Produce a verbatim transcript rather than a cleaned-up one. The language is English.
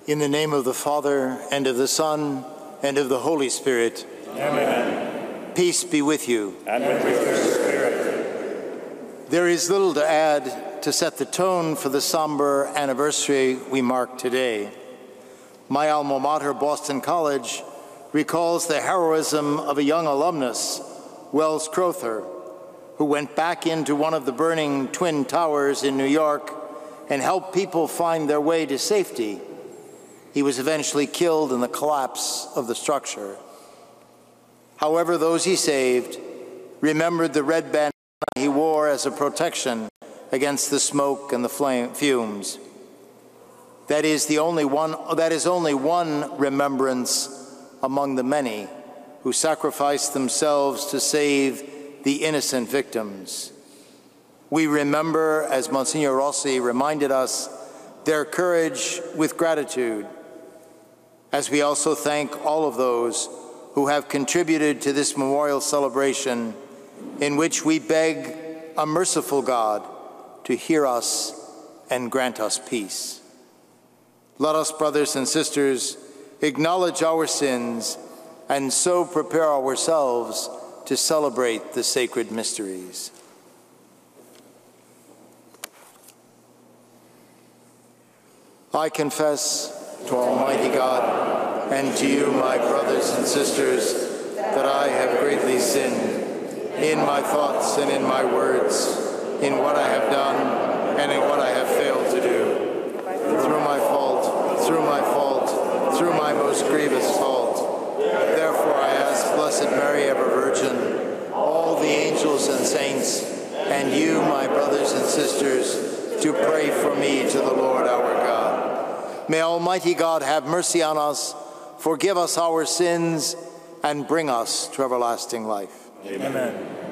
In the name of the Father, and of the Son, and of the Holy Spirit. Amen. Peace be with you. And with your spirit. There is little to add to set the tone for the somber anniversary we mark today. My alma mater, Boston College, recalls the heroism of a young alumnus, Wells Crowther, who went back into one of the burning Twin Towers in New York and helped people find their way to safety. He was eventually killed in the collapse of the structure. However, those he saved remembered the red bandana he wore as a protection against the smoke and the flame fumes. That is the only one, that is only one remembrance among the many who sacrificed themselves to save the innocent victims. We remember, as Monsignor Rossi reminded us, their courage with gratitude, as we also thank all of those who have contributed to this memorial celebration, in which we beg a merciful God to hear us and grant us peace. Let us, brothers and sisters, acknowledge our sins and so prepare ourselves to celebrate the sacred mysteries. I confess to Almighty God and to you, my brothers and sisters, that I have greatly sinned in my thoughts and in my words, in what I have done and in what I have failed to do. Through my fault, through my fault, through my most grievous fault. Therefore I ask Blessed Mary, ever Virgin, all the angels and saints, and you, my brothers and sisters, to pray for me to the Lord our God. May Almighty God have mercy on us, forgive us our sins, and bring us to everlasting life. Amen. Amen.